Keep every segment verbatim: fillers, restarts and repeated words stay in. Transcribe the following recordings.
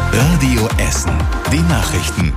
Radio Essen. Die Nachrichten.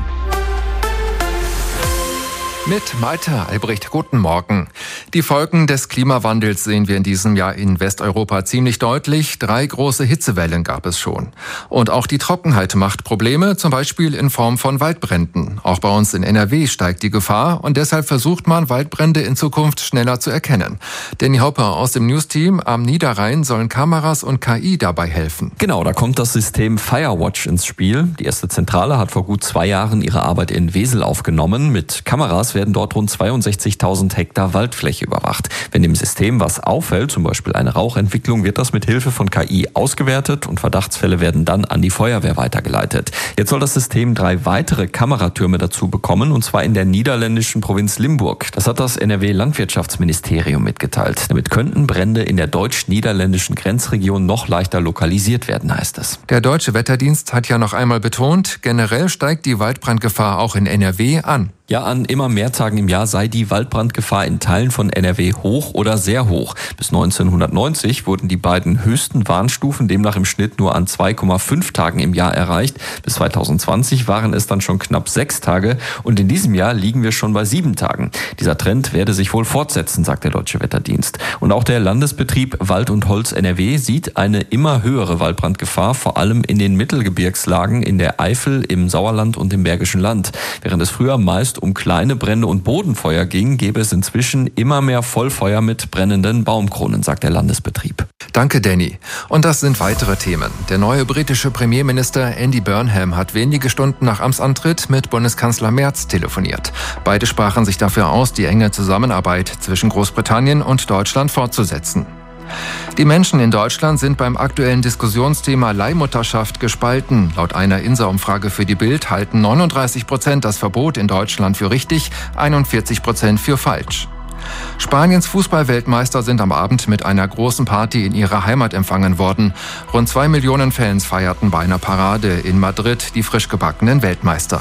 Mit Malte Albrecht, guten Morgen. Die Folgen des Klimawandels sehen wir in diesem Jahr in Westeuropa ziemlich deutlich. Drei große Hitzewellen gab es schon. Und auch die Trockenheit macht Probleme, zum Beispiel in Form von Waldbränden. Auch bei uns in N R W steigt die Gefahr und deshalb versucht man, Waldbrände in Zukunft schneller zu erkennen. Danny Hopper aus dem News-Team am Niederrhein sollen Kameras und K I dabei helfen. Genau, da kommt das System Firewatch ins Spiel. Die erste Zentrale hat vor gut zwei Jahren ihre Arbeit in Wesel aufgenommen. Mit Kameras werden dort rund zweiundsechzigtausend Hektar Waldfläche überwacht. Wenn dem System was auffällt, zum Beispiel eine Rauchentwicklung, wird das mit Hilfe von K I ausgewertet und Verdachtsfälle werden dann an die Feuerwehr weitergeleitet. Jetzt soll das System drei weitere Kameratürme dazu bekommen, und zwar in der niederländischen Provinz Limburg. Das hat das N R W-Landwirtschaftsministerium mitgeteilt. Damit könnten Brände in der deutsch-niederländischen Grenzregion noch leichter lokalisiert werden, heißt es. Der Deutsche Wetterdienst hat ja noch einmal betont, generell steigt die Waldbrandgefahr auch in N R W an. Ja, an immer mehr Tagen im Jahr sei die Waldbrandgefahr in Teilen von N R W hoch oder sehr hoch. Bis neunzehnhundertneunzig wurden die beiden höchsten Warnstufen demnach im Schnitt nur an zwei Komma fünf Tagen im Jahr erreicht. Bis zweitausendzwanzig waren es dann schon knapp sechs Tage und in diesem Jahr liegen wir schon bei sieben Tagen. Dieser Trend werde sich wohl fortsetzen, sagt der Deutsche Wetterdienst. Und auch der Landesbetrieb Wald und Holz N R W sieht eine immer höhere Waldbrandgefahr, vor allem in den Mittelgebirgslagen in der Eifel, im Sauerland und im Bergischen Land. Während es früher meist um kleine Brände und Bodenfeuer ging, gäbe es inzwischen immer mehr Vollfeuer mit brennenden Baumkronen, sagt der Landesbetrieb. Danke, Danny. Und das sind weitere Themen. Der neue britische Premierminister Andy Burnham hat wenige Stunden nach Amtsantritt mit Bundeskanzler Merz telefoniert. Beide sprachen sich dafür aus, die enge Zusammenarbeit zwischen Großbritannien und Deutschland fortzusetzen. Die Menschen in Deutschland sind beim aktuellen Diskussionsthema Leihmutterschaft gespalten. Laut einer I N S A-Umfrage für die Bild halten neununddreißig Prozent das Verbot in Deutschland für richtig, einundvierzig Prozent für falsch. Spaniens Fußballweltmeister sind am Abend mit einer großen Party in ihrer Heimat empfangen worden. Rund zwei Millionen Fans feierten bei einer Parade in Madrid die frisch gebackenen Weltmeister.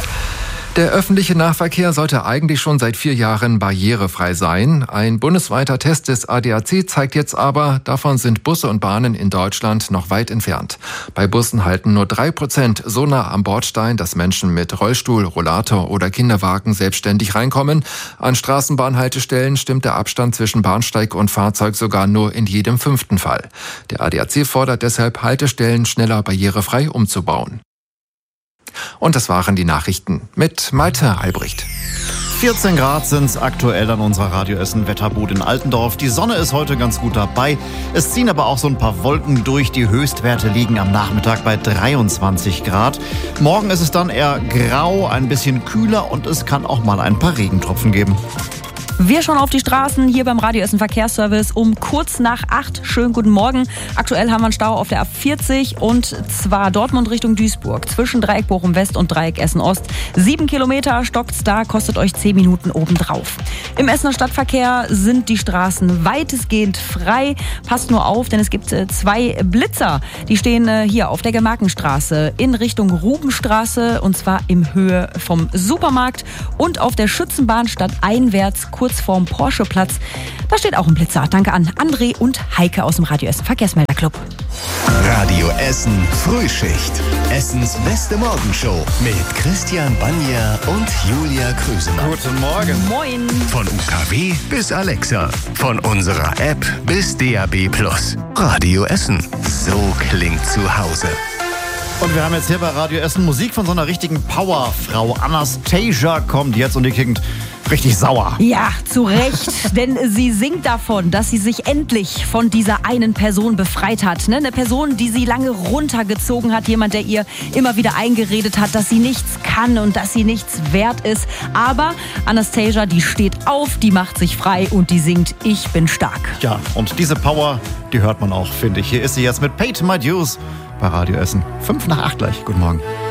Der öffentliche Nahverkehr sollte eigentlich schon seit vier Jahren barrierefrei sein. Ein bundesweiter Test des A D A C zeigt jetzt aber, davon sind Busse und Bahnen in Deutschland noch weit entfernt. Bei Bussen halten nur drei Prozent so nah am Bordstein, dass Menschen mit Rollstuhl, Rollator oder Kinderwagen selbstständig reinkommen. An Straßenbahnhaltestellen stimmt der Abstand zwischen Bahnsteig und Fahrzeug sogar nur in jedem fünften Fall. Der A D A C fordert deshalb, Haltestellen schneller barrierefrei umzubauen. Und das waren die Nachrichten mit Malte Albrecht. vierzehn Grad sind es aktuell an unserer Radio Essen Wetterbude in Altendorf. Die Sonne ist heute ganz gut dabei. Es ziehen aber auch so ein paar Wolken durch. Die Höchstwerte liegen am Nachmittag bei dreiundzwanzig Grad. Morgen ist es dann eher grau, ein bisschen kühler und es kann auch mal ein paar Regentropfen geben. Wir schauen auf die Straßen hier beim Radio Essen Verkehrsservice um kurz nach acht. Schönen guten Morgen. Aktuell haben wir einen Stau auf der A vierzig und zwar Dortmund Richtung Duisburg zwischen Dreieck Bochum West und Dreieck Essen Ost. Sieben Kilometer stockt's da, kostet euch zehn Minuten obendrauf. Im Essener Stadtverkehr sind die Straßen weitestgehend frei. Passt nur auf, denn es gibt zwei Blitzer. Die stehen hier auf der Gemarkenstraße in Richtung Rubenstraße und zwar in Höhe vom Supermarkt und auf der Schützenbahn stadteinwärts kurz vorm Porscheplatz. Da steht auch ein Blitzer. Danke an André und Heike aus dem Radio Essen Verkehrsmelderclub. Radio Essen Frühschicht. Essens beste Morgenshow mit Christian Banja und Julia Krüsemann. Guten Morgen. Moin. Von U K W bis Alexa. Von unserer App bis D A B Plus. Radio Essen. So klingt zu Hause. Und wir haben jetzt hier bei Radio Essen Musik von so einer richtigen Powerfrau. Anastasia kommt jetzt und die klingt richtig sauer. Ja, zu Recht, denn sie singt davon, dass sie sich endlich von dieser einen Person befreit hat. Ne? Eine Person, die sie lange runtergezogen hat, jemand, der ihr immer wieder eingeredet hat, dass sie nichts kann und dass sie nichts wert ist. Aber Anastasia, die steht auf, die macht sich frei und die singt Ich bin stark. Ja, und diese Power, die hört man auch, finde ich. Hier ist sie jetzt mit Paid My Dues bei Radio Essen. Fünf nach acht gleich. Guten Morgen.